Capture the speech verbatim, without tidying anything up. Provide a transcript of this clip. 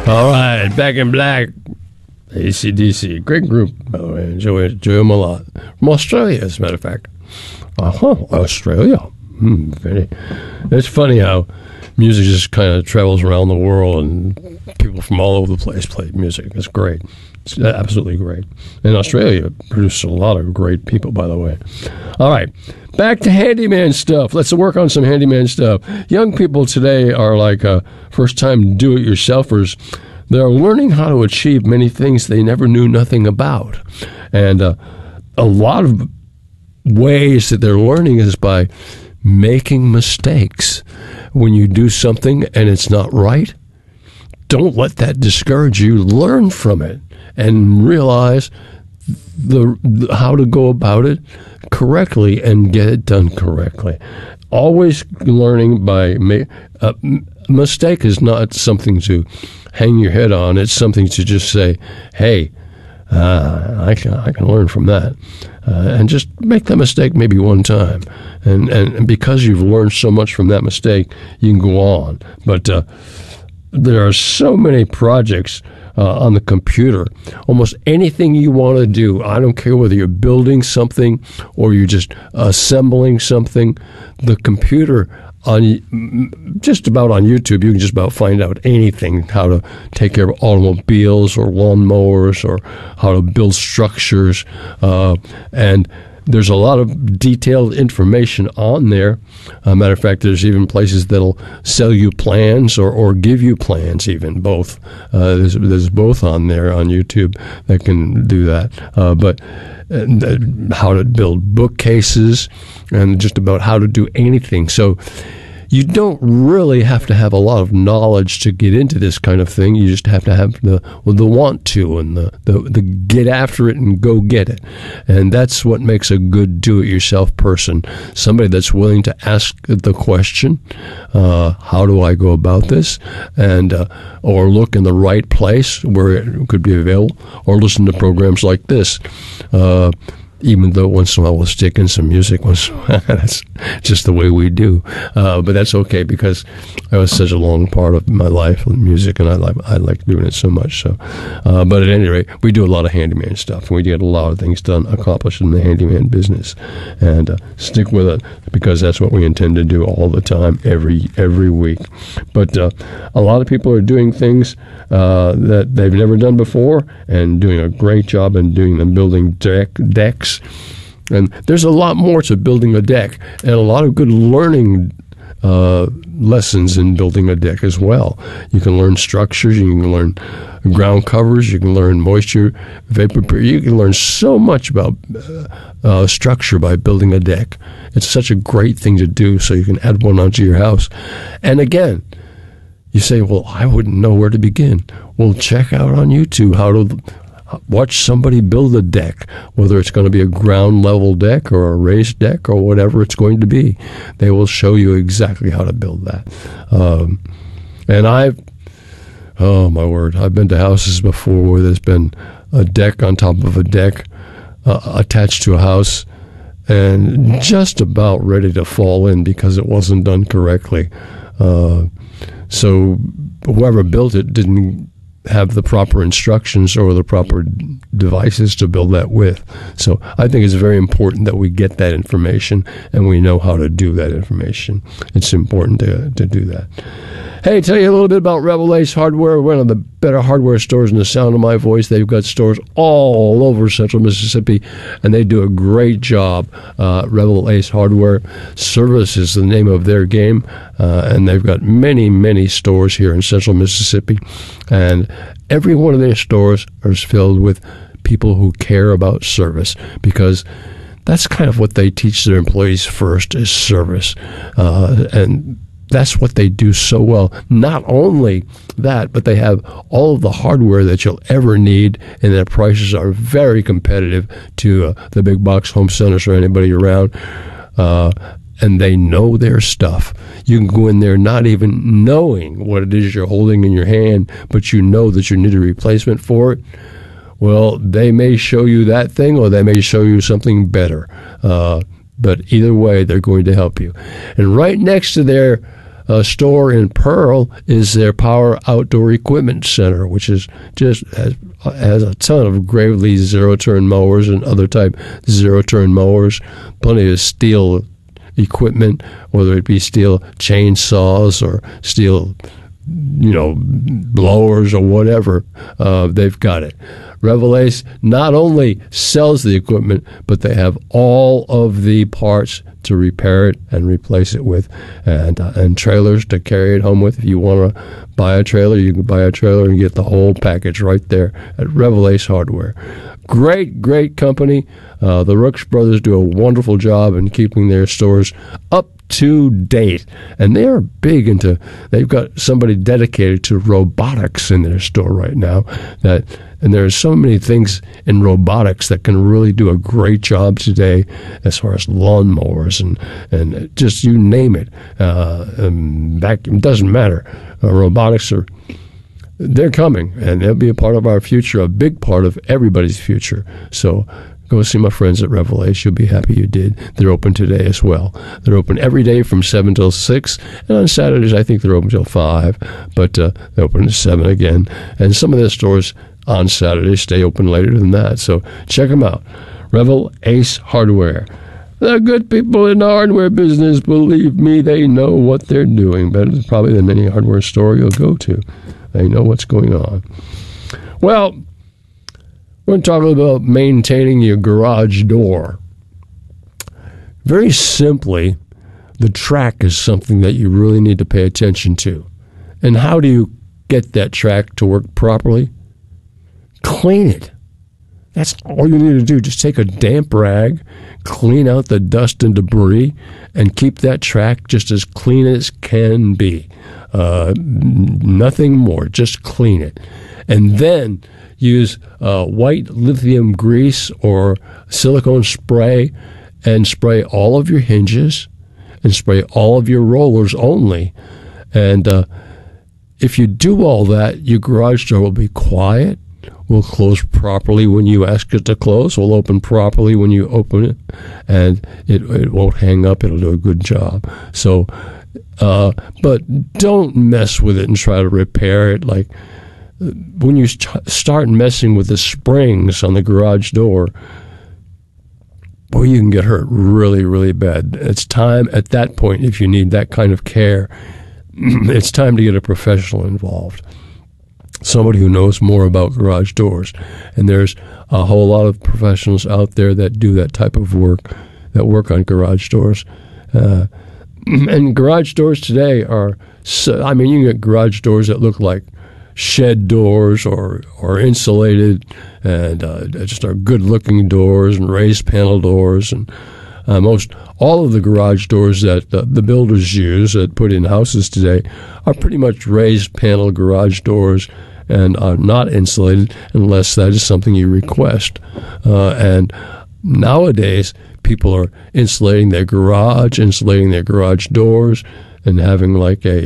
All right, Back in Black, A C D C. Great group, by the way. Enjoy, enjoy them a lot. From Australia, as a matter of fact. Uh-huh, Australia. Hmm, very. It's funny how music just kind of travels around the world and people from all over the place play music. It's great. It's absolutely great. And Australia produces a lot of great people, by the way. All right, back to handyman stuff. Let's work on some handyman stuff. Young people today are like uh, first-time do-it-yourselfers. They're learning how to achieve many things they never knew nothing about. And uh, a lot of ways that they're learning is by making mistakes. When you do something and it's not right, don't let that discourage you. Learn from it and realize the, the how to go about it correctly and get it done correctly. Always learning by ma- uh, mistake is not something to hang your head on. It's something to just say, hey, uh, I can I can learn from that. Uh, and just make that mistake maybe one time. And, and, and because you've learned so much from that mistake, you can go on. But uh, there are so many projects uh, on the computer. Almost anything you want to do, I don't care whether you're building something or you're just assembling something, the computer, on just about on YouTube, you can just about find out anything, how to take care of automobiles or lawnmowers or how to build structures. Uh, and there's a lot of detailed information on there. Uh, matter of fact, there's even places that'll sell you plans or, or give you plans, even both. Uh, there's, there's both on there on YouTube that can do that. Uh, but uh, how to build bookcases and just about how to do anything. So you don't really have to have a lot of knowledge to get into this kind of thing. You just have to have the well, the want to and the, the, the get after it and go get it. And that's what makes a good do-it-yourself person. Somebody that's willing to ask the question, uh, how do I go about this? And uh, or look in the right place where it could be available, or listen to programs like this. Uh, even though once in a while we'll stick in some music. Once that's just the way we do. Uh, but that's okay because it was such a long part of my life, music, and I like I like doing it so much. So, uh, but at any rate, we do a lot of handyman stuff, and we get a lot of things done, accomplished in the handyman business. And uh, stick with it because that's what we intend to do all the time, every every week. But uh, a lot of people are doing things uh, that they've never done before, and doing a great job in doing them, building deck decks. And there's a lot more to building a deck, and a lot of good learning uh, lessons in building a deck as well. You can learn structures, you can learn ground covers, you can learn moisture, vapor, you can learn so much about uh, uh, structure by building a deck. It's such a great thing to do, so you can add one onto your house. And again, you say, well, I wouldn't know where to begin. Well, check out on YouTube how to watch somebody build a deck, whether it's going to be a ground level deck or a raised deck or whatever it's going to be. They will show you exactly how to build that. Um, and I've, oh my word, I've been to houses before where there's been a deck on top of a deck uh, attached to a house and just about ready to fall in because it wasn't done correctly. Uh, so whoever built it didn't have the proper instructions or the proper devices to build that with. So I think it's very important that we get that information and we know how to do that information. It's important to to do that. Hey, tell you a little bit about Rebel Ace Hardware, one of the better hardware stores in the sound of my voice. They've got stores all over Central Mississippi, and they do a great job. Uh, Rebel Ace Hardware Service is the name of their game, uh, and they've got many, many stores here in Central Mississippi. And every one of their stores is filled with people who care about service, because that's kind of what they teach their employees first, is service. Uh, and that's what they do so well. Not only that, but they have all of the hardware that you'll ever need, and their prices are very competitive to uh, the big box home centers or anybody around. Uh, and they know their stuff. You can go in there not even knowing what it is you're holding in your hand, but you know that you need a replacement for it. Well, they may show you that thing, or they may show you something better. Uh, but either way, they're going to help you. And right next to their uh, store in Pearl is their Power Outdoor Equipment Center, which is just has, has a ton of Gravely zero-turn mowers and other type zero-turn mowers, plenty of steel equipment, whether it be steel chainsaws or steel, you know, blowers or whatever. Uh, they've got it. Revelace not only sells the equipment, but they have all of the parts to repair it and replace it with, and uh, and trailers to carry it home with. If you want to buy a trailer, you can buy a trailer and get the whole package right there at Revelace Hardware. Great, great company. Uh, the Rooks brothers do a wonderful job in keeping their stores up to date, and they are big into. They've got somebody dedicated to robotics in their store right now. That and there's so many things in robotics that can really do a great job today, as far as lawnmowers and and just you name it. Uh, and vacuum doesn't matter. Uh, robotics are. They're coming, and they'll be a part of our future, a big part of everybody's future. So go see my friends at Revelace. You'll be happy you did. They're open today as well. They're open every day from seven till six, and on Saturdays I think they're open till five, but uh, they're open to seven again. And some of their stores on Saturdays stay open later than that, so check them out. Revelace Hardware. The good people in the hardware business, believe me, they know what they're doing, better probably than any hardware store you'll go to. They know what's going on. Well, we're going to talk a little about maintaining your garage door. Very simply, the track is something that you really need to pay attention to. And how do you get that track to work properly? Clean it. That's all you need to do. Just take a damp rag, clean out the dust and debris, and keep that track just as clean as can be. Uh, nothing more. Just clean it. And then use uh, white lithium grease or silicone spray and spray all of your hinges and spray all of your rollers only. And uh, if you do all that, your garage door will be quiet, will close properly when you ask it to close, will open properly when you open it, and it, it won't hang up. It'll do a good job. So, uh, but don't mess with it and try to repair it. Like when you st- start messing with the springs on the garage door, boy, you can get hurt really, really bad. It's time at that point, if you need that kind of care, it's time to get a professional involved. Somebody who knows more about garage doors. And there's a whole lot of professionals out there that do that type of work, that work on garage doors. Uh, and garage doors today are, so, I mean, you can get garage doors that look like shed doors or, or insulated and uh, just are good-looking doors and raised panel doors. And uh, most all of the garage doors that the, the builders use that put in houses today are pretty much raised panel garage doors and are not insulated unless that is something you request. Uh, and nowadays, people are insulating their garage, insulating their garage doors, and having like a